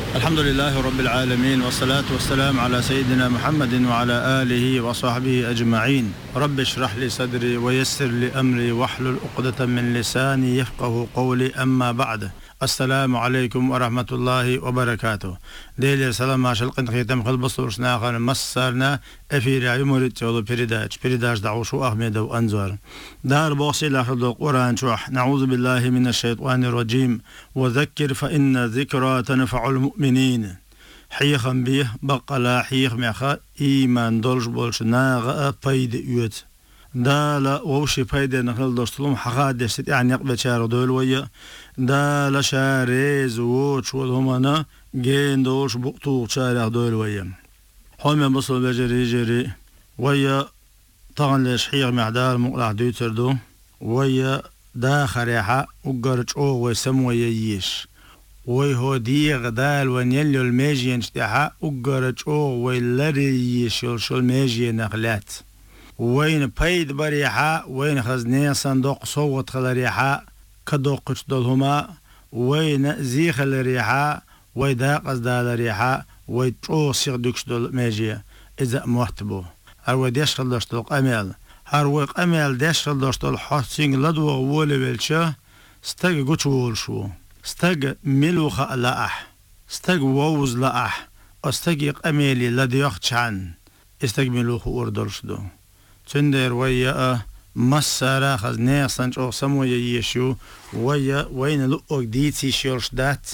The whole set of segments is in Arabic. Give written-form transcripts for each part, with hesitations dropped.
الحمد لله رب العالمين، والصلاة والسلام على سيدنا محمد وعلى آله وصحبه أجمعين. رب اشرح لي صدري ويسر لي أمري واحلل عقدة من لساني يفقه قولي. أما بعد، السلام عليكم ورحمة الله وبركاته. ديلي سلام عشان ختم خلص ورسنا خان مسرنا أفيرا يمرت يولو بريداج دعوشو أحمد وأنزور دار بوصي لأخذ القرآن شوح. نعوذ بالله من الشيطان الرجيم. وذكر فإن الذكرى تنفع المؤمنين. حيخا بيه بقلا حيخ مخا إيمان دولش بولش ناغا بايد يوت دالا ووشي بايد نخل دوستلوم حقادش يعني يقبل شار دول ويا دالا شاريز ووش والهمانا جين دولش بقطوق شارع دول ويا حومي بصل بجري ويا طغن ليش حيخ معدال مقلع دوتر دو ويا داخل يحا وقرج اوه ويسمو ييش وي هو دي غدال ونيلو الماجين اشتحا وقرج اوه ويلري يشول شو الماجين نغلات وين بايد بريحا وين خزنين صندوق صوت خلريحا كدوقش دولهما وين زيخ الريحا ويداقز دال ريحا ويتشو سيغدوكش دول ماجية إذا موحتبو هرو ديش خلدوش دول أميال هرو أميال ديش خلدوش دول حسين لدو غولي بلشا ستاق قوشول شو ستاق ملوخ لأح ستاق ووز لأح استاق أميلي لديوخ چان استاق ملوخ أردرش دو تندر ويا مسارا خز نيسان جو سمو يشو وين لؤك ديتي شيلش دات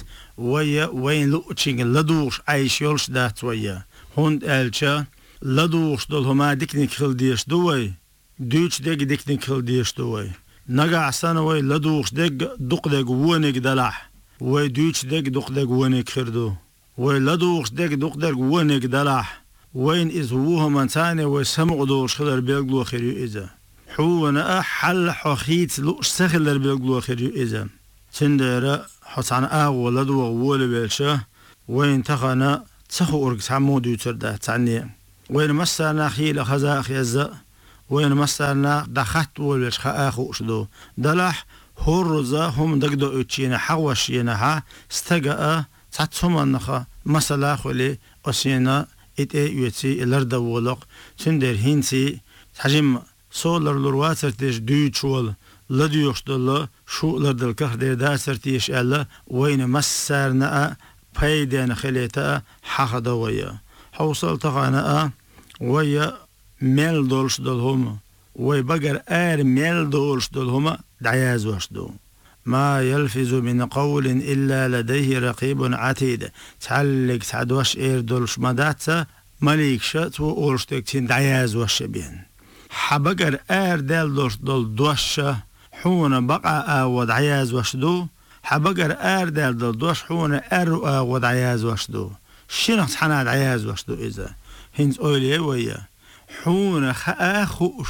وين لؤچين لدوش اي شيلش دات هوند الچا لدوش دول هما ديكنيك خل ديش دوي دوچ ديكنيك خل ديش دوي نغا عسان لدوش دوق ونك دلح دوچ دوق ونك خردو لدوش دوق ونك دلح وين إزووه من ثاني ويسمع دوش خلر بيقلو خيريو إذا حونا حل حخيت لوش سخلر بيقلو خيريو إذا تندر حسن ولدو وول بيلشا وين تخنا تخو أرق تعمو دوتر ده تعني وين مسرنا خيل خزا خيزا وين مسرنا دخت وولش خاخو شدو دلح هرزا هم دقدو اتشينا حوشينا استقا تاتهم انخا مسلا خلي اسينا يوتي الاردا ولق تندر هينسي حجم سولر لرواترتش دوتشول لديوش دل شو لردل كهدر داسرتيش الا وين مسرنا بايدين خليتا حقدا ويا حوصل تغانا ويا ميل دولش دلهم وي بقر ميل دولش دلهم دعياز وشدو ما يلفظ من قول إلا لديه رقيب عتيد تعلق تعدوش دولش مداتا مليك شات وورشتكتين دعياز وشبين حبقر دال دولش دول دوشة حون بقى ودعياز وشدو حبقر دال دول دوش حون ودعياز وشدو شنخ حنا دعياز وشدو إذا هنز أولي ويا حون خاخوش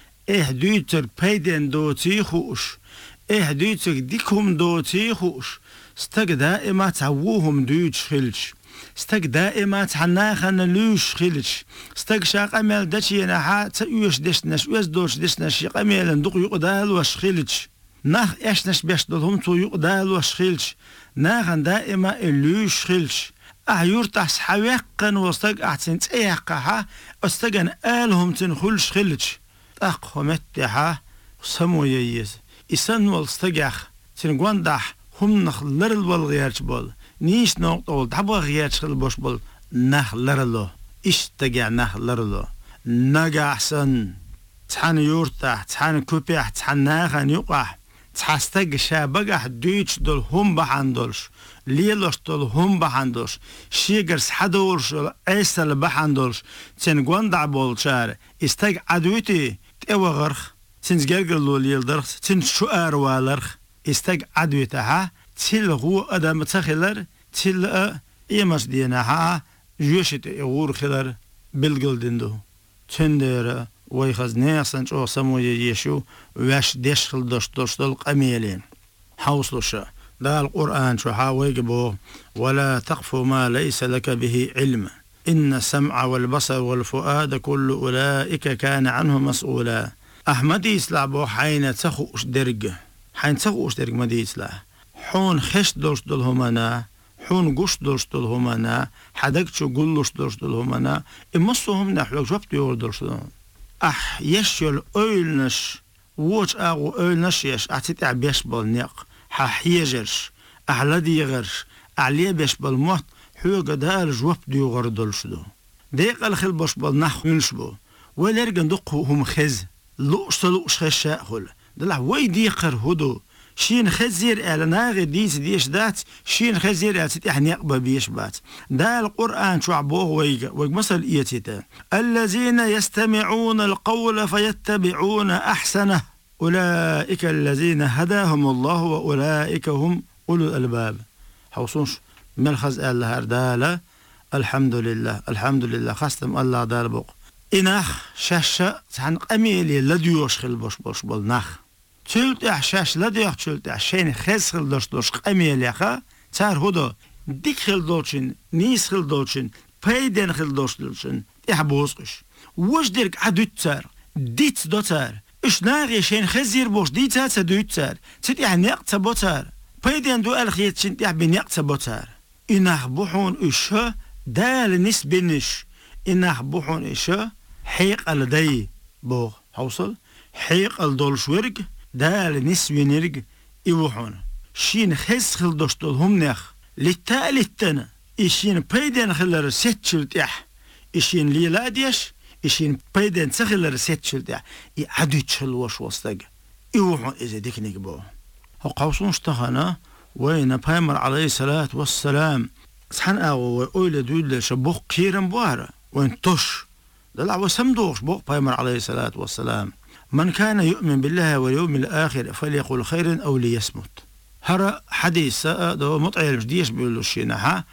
دوتر بيدن دوتي خوش دوتر ديكم دوتي خوش استق دائما تعووهم دوتش خلش استق دائما تحناخن لوش خلش استق شاق امال داتشي نحا تأيوش دشنش ويز دوش دشنش يق امال ندق يقدال وش خلش ناخ اشنش بيش دولهم تو يقدال وش خلش ناخن دائما اللوش خلش يرتاح حويقن وستق احسن تيقها استقن آلهم تنخلش خلش أقهم التحا سمو ييز إسان والستقاخ تنقواندح هم نخلر الوالغيارش بول نيش نوقتول تحبوا غيارش خلبوش بول نخلر له اشتقع نخلر له نقع سن تحان يرتاح تحان كوبيح تحان ناخن يقع تحستق شابقح دويتش دول هم بحندولش ليلوش دول هم بحندولش شيقرس حدورش ايسال بحندولش تنقواندع بولشار استق عدويتي تقوى غرخ تنزقرقلو ليلدرخ تنشؤار والرخ استق عدويتها تلغو أدام تخلر تل إيماش دينها جوشت إغور خلر بالقلدندو تندر ويخز نيسان شو سمو يشو واش ديشخل دوش دلق أميلين حوصلوشا دا القرآن شو حاويقبو ولا تقف ما ليس لك به علم إن السمع والبصر والفؤاد كل أولئك كان عنه مسؤولا أحمد يسلعبو حين تخوش درج مدي يسلع حون خش دوش دلهمنا حون قش درشتل همنا حدك شو قلش درشتل همنا إمصهم نحلق جبت يور درشتلون يشيل أولنش ووش أغو أولنش يش أعتت عبيش بالنق حيجرش أعلدي غرش أعليه بيش بالموت حو قدار جوب ديوغر دلشدو ديق الخل باش بالنخ ينشبو ولرجن دقه هم خز لوش خشاء خل دلع وي ديقر هدو شين خزير على ناغي ديش دات شين خزير على ستيح نقبة بيش بات دا القرآن شعبوه ويق مثل إيتيتا الذين يستمعون القول فيتبعون أحسنه أولئك الذين هداهم الله وأولئك هم أولو الألباب حوصونش ملخز الله هردالة الحمد لله خاستم الله دار بوق إناخ شاشة عن قميلي لديوش خل بوش بالناخ تشلت إحشاش لديوش تشلت إحشين خز خل دوش قميلي خا تار هدو ديك خل دوشن نيس خل دوشن بيدن خل دوشن إحبوسقش وش ديرك عدو تار ديت دو تار إش ناغي شين خزير بوش ديت تدو تار تتيح نيق تبوتار بيدن دو الخيط شنتيح بنيق تبوتار إناخ بوحون إشه دال نسبنش إناخ بوحون إشه حيق الدي بوغ حوصل حيق الدولشورج دال نسبنرج إيوحون شين خز خل دوشتل هم نخ للتالتنا إشين بيدن خلر ستشلت إح إشين ليلاديش إشين بيدن تخلر ستشلت إح عدو تشلوش وستاق إيوحون إذا ديكنيك بوغ وقوصون اشتغنا وين بايمر عليه الصلاة والسلام سحن أو أول دول شبوخ كيرم بوارا وين توش دلع وسمدوش بوخ بايمر عليه الصلاة والسلام من كان يؤمن بالله واليوم الآخر فليقول خيرا أو ليصمت هرا حديث دو مطعيل مش ديش بيقولوا الشينها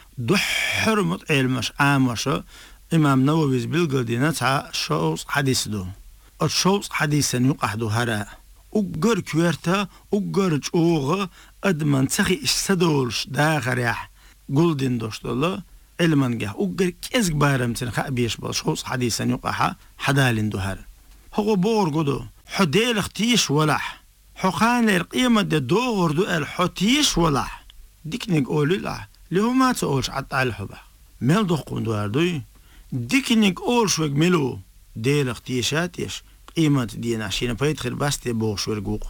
دحر مطعيل مش عامش إمام نووي بالقدينة شوص حديث دو الشوص حديثا يقحدو هرا أجر كويرتا أجر جوغ أدمن تخي إشتدولش داخريح قلدين دوشتولا علمان جه أجر كيزك بارمتن خابيش بالشوص حديثا يقحا حدالين دوهر هو بور قدو حديل اختيش ولح حقان القيمة دوغر دو الحتيش ولح ديك نقول له لهو ما تقولش عطا الحبة ميل دقون دوار دوي ديك نقول شوك ملو ديل اختيشاتيش قيمة دينا شينا بيدخل باستي بوغ شورقوق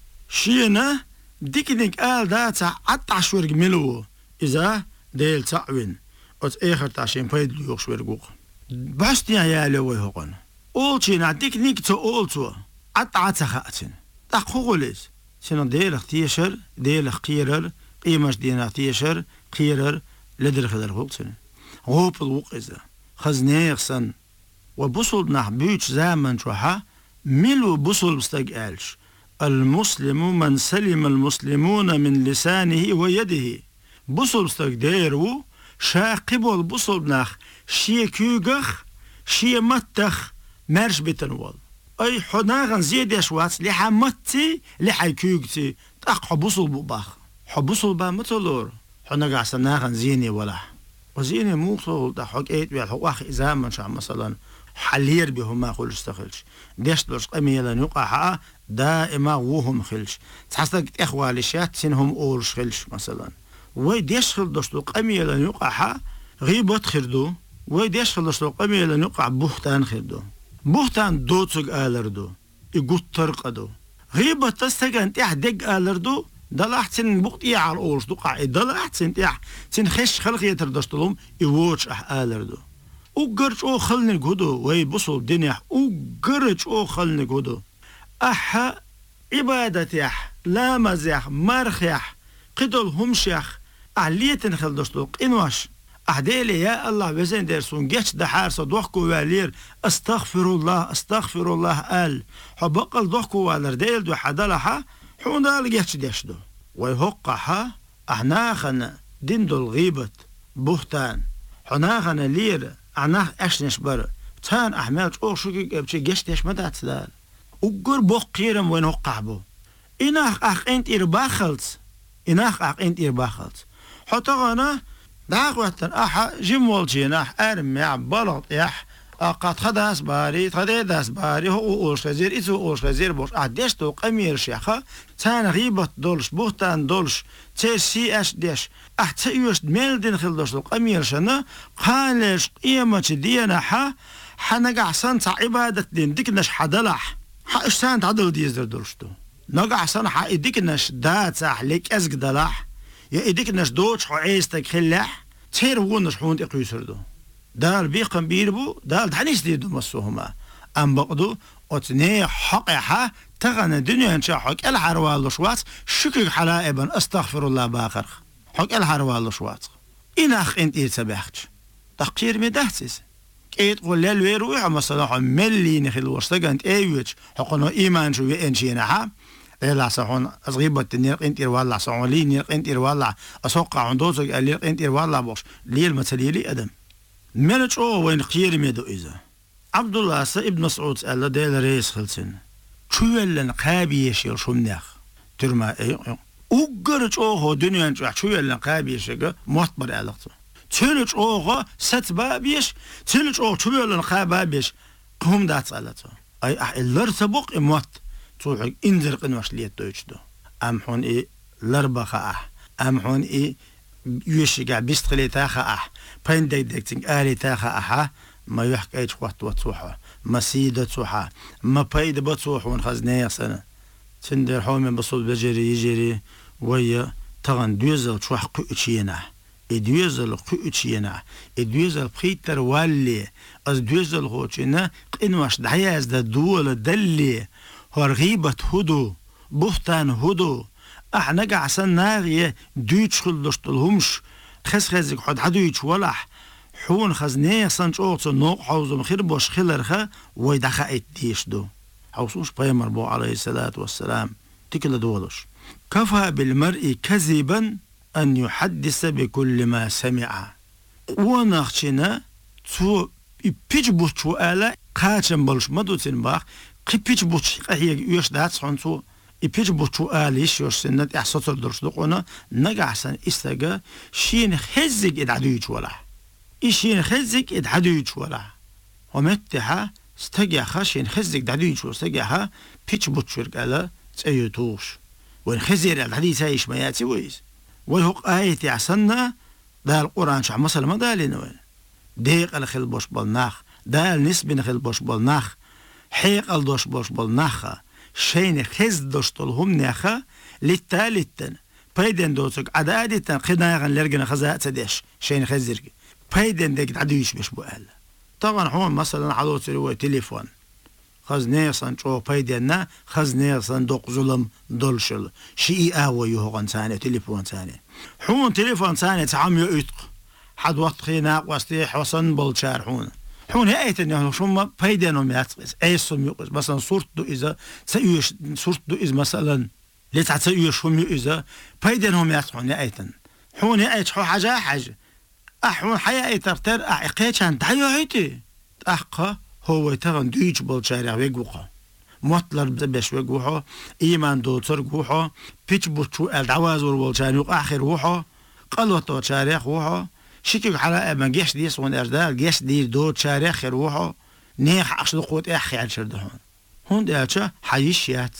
شينا ديكنيك آل داتا عطع شورق ملو إذا ديل تعوين أت إخر تاشين بيدلو يوغ شورقوق باستي يا لوي هقن أولشينا ديكنيك تو أولتو عطع تخاتين تقوغليز سينا ديل اختيشر ديل اختيرر قيمة دينا اختيشر خيرر لدر خدر غوقتين غوب الوق إذا خزنيغ سن وبصل نحبيوش زامن شوحا ملو بصل بستقالش المسلم من سلم المسلمون من لسانه ويده بصل بستقديرو شاقب البصل بناخ شي كوغخ شي متخ مرش بتنوال أي حناغن زيد يشوات لحا متي لحا كوغتي تاق حبصل بباخ حبصل با متلور حناغ سناغن زيني ولا وزيني موصل دا حق ايت بيال حقاخ إزاما شا مثلا حلير بهم ما خلش تخلش ديش لرش قميلا يقع دائما وهم خلش تحسك إخوة لشات سنهم أورش خلش مثلا ويديش خلدش قميلا يقع غيبت خردو ويديش خلدش قميلا يقع بوختان خردو بوختان دوتسق آلردو يقوت ترقدو غيبت تستقان تيح دق آلردو دلعت سن بوقتي على الأورش دوقع دلعت سن تيح سن خش خلق يتردشتلهم يووش آلردو وقرج او خلني قدو وي بصل دنيا وقرج او خلني قدو احا عبادتيح لا مزيح مرخيح قدل همشيح اعليتن خلدشتو قنواش احديلي يا الله وزين درسون جيش دحار صدوحكو والير استغفر الله قال حبقل دوحكو والر ديل دو حدالها حوندال جيش ديشدو ويهقها احناخن دندو الغيبت بوختان حناخن لير عناخ أشنش بر تان أحمد أو شو كي جشتش ما تعتدال وقر بقيرم وين وقعبو إناخ أنت إرباخلت حتى أنا دعوة أحا جمول جيناح أرمي بلط يح قد خداس باري خداس باري هو أوش خزير إتو أوش خزير بوش عديش تو قمير شيخة تان غيبة دولش بوهتان دولش تسي أش ديش أحتيوش ميلدين خلدوش تو قمير شنا قالش قيمة دينا حنقع سنت عبادة دين ديكناش حدلح إيش سنت عدل ديزر دولشتو نقع سن ديكناش دات ليك أزق دلح يا ديكناش دوتش عيستك خلح تير ونش حون تقيسردو دال بيقم بيربو دال دحنيس ديدو مسوهما أم بقدو أتني حقها تغنى دنيا إن شاء حق الحروال شوات شكك حلائبا أستغفر الله باخر حق الحروال شوات إناخ أنت إيرتباخش تقير مدهتس كيت قول للويرو مثلا ملي نخل وستجنت أيوتش حقنا إيمان شو ينشينها لا صحون أصغيبة النير أنت والله صحون لي نير أنت والله أسوق عندوزك اللي أنت والله بوش ليه المثلي أدم ملش وين خير ميدو إذا عبد الله ابن مسعود قال ديل رئيس خلصن شو يلن قابيش يرشمناخ ترما أي وقرج هو دنيا شو يلن قابيش مطبر علاقته تلج ست بابيش تلج شو يلن قابيش قوم دات قالته أي اللرتبق إموت توحق إنذر قنوش ليت دويشدو أم حون إيه لربخة أم حون إيه يشجع بيستخلي تاخا بين ديكتين آلي تاخا ما يحكي أيش وقت وتصوحه ما سيدة تصوحه ما بيد بتصوح ونخزناه سنة تندر حومي بصوت بجري يجري ويا تغن دوزل تروح قوتشينا دوزل قوتشينا دوزل بخيتر والي از دوزل خوتشينا قنواش دعياز دا دول دلي هرغيبة هدو بوهتان هدو نقع سناغية دويتش خلدشتلهمش خزك حد حدويتش ولح حون خزنيه سنج اوغتو نوق حوزم خير بوش خلرخه ويدخا اتيش دو حوصوش بيمر بو عليه الصلاة والسلام تكلا دولش كفى بالمرء كذبا أن يحدث بكل ما سمع ونخشنا تو يبيج بوشو آلا قاچن بلش مدوتين باخ قيبيج بوش هي يوش دات سونتو يبيج بوشو آليش يوش سنت احسطر درشدقونا نقعسن استغا شين خزق ادعدويش ولح إيشين خزق ادعدويش ولح ومتها استجع خشين خزق دعدويش واستجعها بيج بوشو رقالا تأيوتوش وين خزير الحديث هايش ما ياتي ويز ويهق آية عسنا ده القرآن شع مثلا ما دالين وين ديق الخل بوش بالناخ دال نسبين خل بوش بالناخ حيق الدوش بوش بالناخ شين خز دوش طلهم ناخا للتالتن بايدن دوتك عدادتن قناغن لرقنا خزاء تديش شين خزير بايدن ديك عدويش بش بقال طبعا حوان مثلا حضوت هو تليفون خزنيسان شو بايدنا خزنيسان دوق ظلم دولشل شيء آوى يهوغن ثاني تليفون ثاني حون تليفون ثاني تعم يؤتق حد وقت خيناق واستيح وصن بالشار حون هايتن يعني شو ما بايدنهم يتقس ايسهم يقس مثلا صورته إذا سيوش صورته إذا مثلا لتعتيوش هم إذا بايدنهم يتقون هايتن حون هايت حو حاجة أحون حياة ترتر أعقيتشان تحيو هايتي أحقا هو تغن دويج بالشارع ويقوحه مطلر بش ويقوحه إيمان دوتر قوحه بيش بوشو الدعوازور بالشارع آخر وحه قلوة شارع وحه شكل حلاقة ما جيش ديس وان أجدال جيش دير دوت شارع خير وحه نيخ عشد قوت أخي على شردهون هون دالشا حيشيات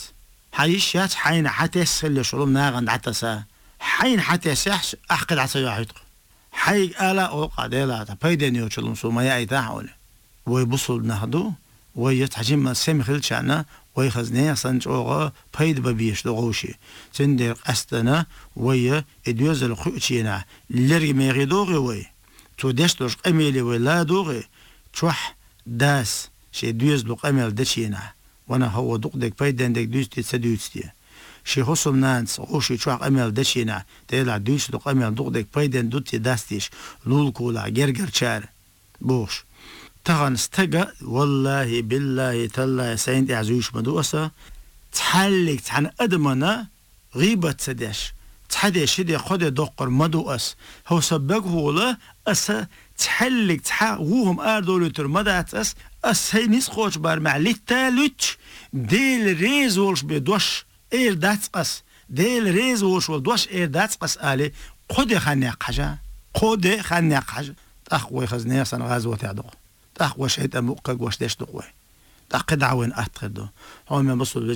حين حتى يسخل شلوم ناغن عتسا حين حتى يسحش أحقد عتسا يحيطق حي آلا أوقع ديلا تبايدن يوشلوم سوما يأيتا حولي ويبصل نهدو ويتحجم سامي خلشانا ويخزنيه سنجوغا بايد ببيش دغوشي تندير أستنا ويا إدوز الخوتشينا لري ميغي دوغي وي تو دشتوش قميلي ولا دوغي تروح داس شي دوز لو قميل دشينا وانا هو دوق ديك بايدن ديك دوز تسدوتستي شي خصم نانس غوشي تروح قميل دشينا تيلا دوز لو قميل دوق ديك بايدن دوتي داستيش لولكولا جرجر شار بوش تغن استجا والله بالله تلا سينت عزوش مدوسة تحلق تحن أدمنا غيبة سداش تحدش دي خد دقر مدوس هو سبق هولا أسا تحلق وهم أردولتر مدات هي نسخوش بار مع للتالوش ديل ريز ولش بدوش إير داتس ديل ريز ولش بدوش إير داتس آلي قد خنيق حاجة أخوي خزنية سن غازوة تعدق تأخ وش هيت أموقك وش ديش تقوي تأخ دعوين أتخدو هون من بصل